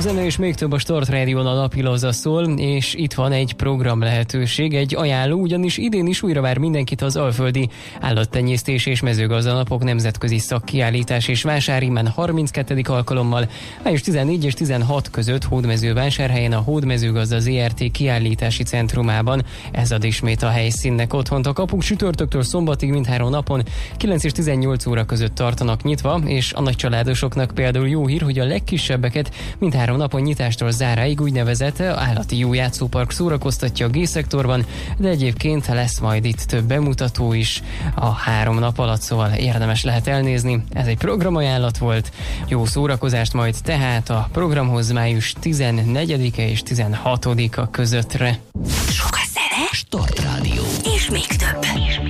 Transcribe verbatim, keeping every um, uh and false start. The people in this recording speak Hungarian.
zene és még több a Start Rádión a napilóza szól, és itt van egy program lehetőség, egy ajánló, ugyanis idén is újra vár mindenkit az Alföldi Állattenyésztés és Mezőgazdanapok nemzetközi szakkiállítás és vásár, immár harminckettedik alkalommal, május tizennégy és tizenhat között Hódmezővásárhelyen a Hódmezőgazda zé er té kiállítási centrumában. Ez ad ismét a helyszínnek otthont. A kapuk csütörtöktől szombatig mindhárom napon kilenc és tizennyolc óra között tartanak nyitva, és a nagycsaládosoknak például jó hír, hogy a legkisebbeket mindhárom napon nyitástól záráig úgynevezett állati jó játszópark szórakoztatja a G-szektorban, de egyébként lesz majd itt több bemutató is a három nap alatt, szóval érdemes lehet elnézni. Ez egy programajánlat volt, jó szórakozást majd tehát a programhoz május tizennegyedike és tizenhatodika közöttre.